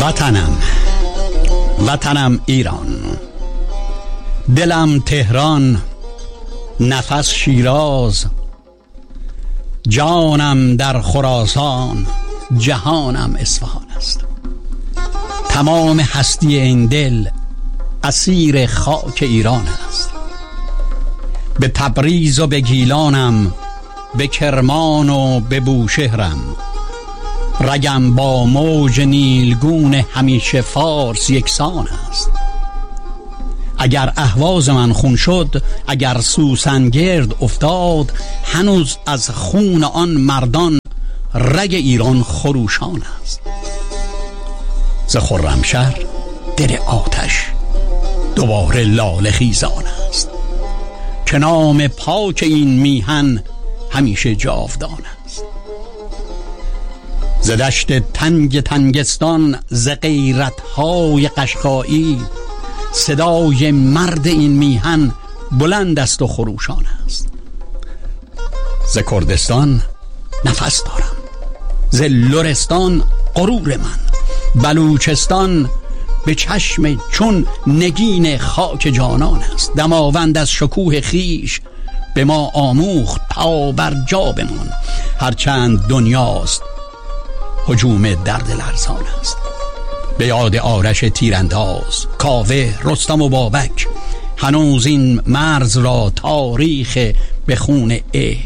وطنم ایران، دلم تهران، نفس شیراز، جانم در خراسان، جهانم اصفهان است. تمام هستی این دل اسیر خاک ایران است. به تبریز و به گیلانم، به کرمان و به بوشهرم، رگم با موج نیلگون همیشه فارس یکسان است. اگر اهواز من خون شد، اگر سوسنگرد افتاد، هنوز از خون آن مردان رگ ایران خروشان است. ز خرمشهر دل آتش دوباره لاله خیزان است، که نام پاک این میهن همیشه جاودان است. ز دشت تنگ تنگستان، ز غیرت‌های قشقایی، صدای مرد این میهن بلند است و خروشان است. ز کردستان نفس دارم، ز لرستان غرور من، بلوچستان به چشم چون نگین خاک جانان است. دماوند از شکوه خیش به ما آموخت تا بر جا بمان، هرچند دنیاست هجوم درد لرزان است. به یاد آرش تیرانداز، کاوه، رستم و بابک، هنوز این مرز را تاریخ به خون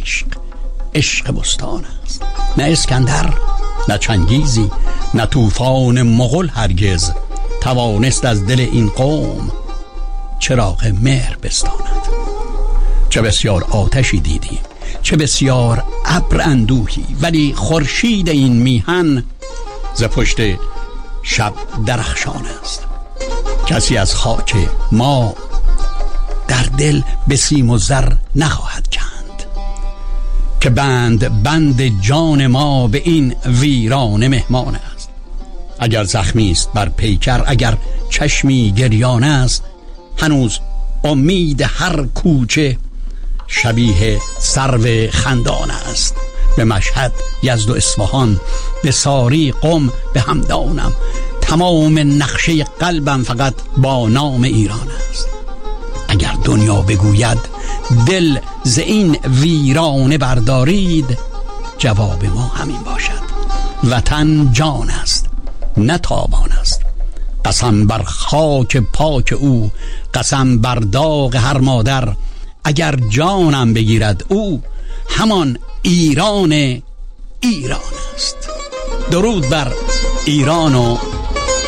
عشق بستان است. نه اسکندر، نه چنگیزی، نه طوفان مغول هرگز توانست از دل این قوم چراغ مهر بستاند. چه بسیار آتشی دیدیم، چه بسیار ابر اندوهی، ولی خورشید این میهن ز پشت شب درخشان است. کسی از خاک ما در دل به سیم و زر نخواهد کند، که بند جان ما به این ویران مهمان است. اگر زخمی است بر پیکر، اگر چشمی گریان است، هنوز امید هر کوچه شبیه سرو خندان است. به مشهد، یزد و اصفهان، به ساری، قم، به همدانم، تمام نقشه قلبم فقط با نام ایران است. اگر دنیا بگوید دل ز این ویرانه بردارید، جواب ما همین باشد: وطن جان است، نه تابان است. قسم بر خاک پاک او، قسم بر داغ هر مادر، اگر جانم بگیرد او، همان ایران است. درود بر ایران و